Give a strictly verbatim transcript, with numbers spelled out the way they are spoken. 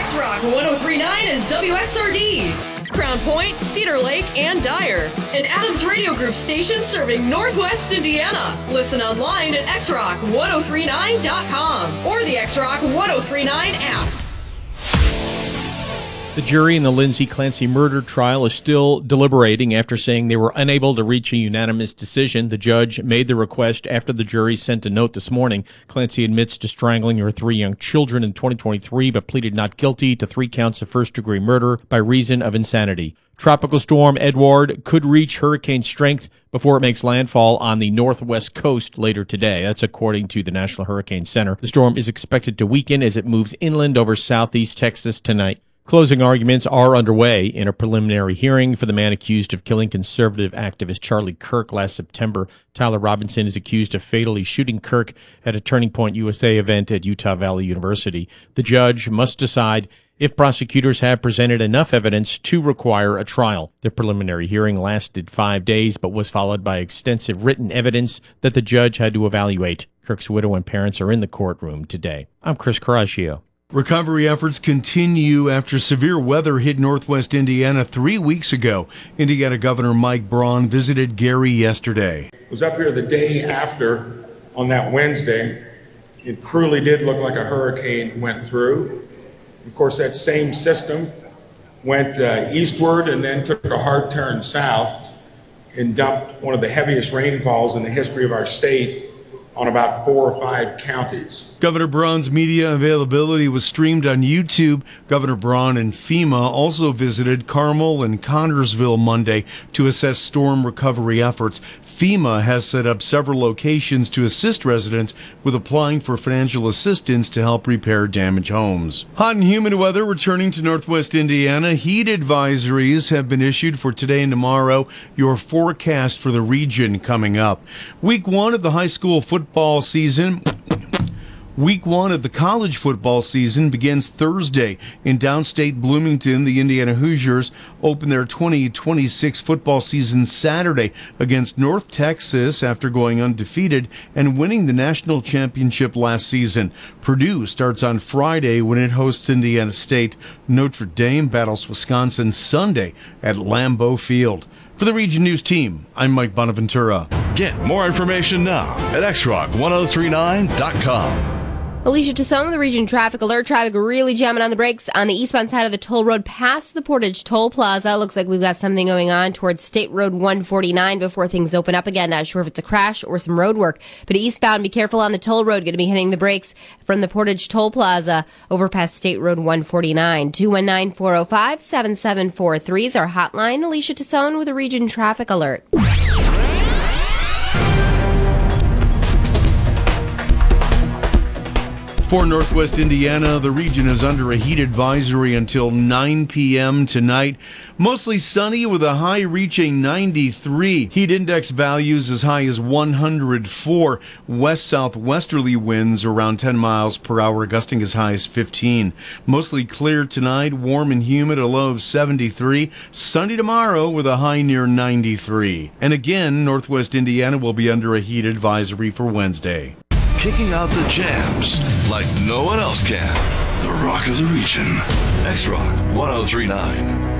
X-Rock one oh three point nine is W X R D. Crown Point, Cedar Lake, and Dyer. An Adams Radio Group station serving Northwest Indiana. Listen online at x rock one oh three nine dot com or the X-Rock one oh three nine app. The jury in the Lindsay Clancy murder trial is still deliberating after saying they were unable to reach a unanimous decision. The judge made the request after the jury sent a note this morning. Clancy admits to strangling her three young children in twenty twenty-three, but pleaded not guilty to three counts of first-degree murder by reason of insanity. Tropical storm Edward could reach hurricane strength before it makes landfall on the northwest coast later today. That's according to the National Hurricane Center. The storm is expected to weaken as it moves inland over southeast Texas tonight. Closing arguments are underway in a preliminary hearing for the man accused of killing conservative activist Charlie Kirk last September. Tyler Robinson is accused of fatally shooting Kirk at a Turning Point U S A event at Utah Valley University. The judge must decide if prosecutors have presented enough evidence to require a trial. The preliminary hearing lasted five days, but was followed by extensive written evidence that the judge had to evaluate. Kirk's widow and parents are in the courtroom today. I'm Chris Caraccio. Recovery efforts continue after severe weather hit northwest Indiana three weeks ago. Indiana Governor Mike Braun visited Gary yesterday. I was up here the day after on that Wednesday. It truly did look like a hurricane went through. Of course, that same system went uh, eastward and then took a hard turn south and dumped one of the heaviest rainfalls in the history of our state on about four or five counties. Governor Braun's media availability was streamed on YouTube. Governor Braun and FEMA also visited Carmel and Connersville Monday to assess storm recovery efforts. FEMA has set up several locations to assist residents with applying for financial assistance to help repair damaged homes. Hot and humid weather returning to northwest Indiana. Heat advisories have been issued for today and tomorrow. Your forecast for the region coming up. Week one of the high school football season. Week one of the college football season begins Thursday. In downstate Bloomington, the Indiana Hoosiers open their twenty twenty-six football season Saturday against North Texas after going undefeated and winning the national championship last season. Purdue starts on Friday when it hosts Indiana State. Notre Dame battles Wisconsin Sunday at Lambeau Field. For the Region News team, I'm Mike Bonaventura. Get more information now at x rock one oh three nine dot com. Alicia Tassone with the Region Traffic Alert. Traffic really jamming on the brakes on the eastbound side of the toll road past the Portage Toll Plaza. Looks like we've got something going on towards State Road one forty-nine before things open up again. Not sure if it's a crash or some road work. But eastbound, be careful on the toll road. Going to be hitting the brakes from the Portage Toll Plaza over past State Road one forty-nine. two one nine, four oh five, seven seven four three is our hotline. Alicia Tassone with the Region Traffic Alert. For northwest Indiana, the region is under a heat advisory until nine p.m. tonight. Mostly sunny with a high reaching ninety-three. Heat index values as high as one hundred four. West-southwesterly winds around ten miles per hour, gusting as high as fifteen. Mostly clear tonight, warm and humid, a low of seventy-three. Sunny tomorrow with a high near ninety-three. And again, northwest Indiana will be under a heat advisory for Wednesday. Kicking out the jams like no one else can. The Rock of the Region. X-Rock one oh three point nine.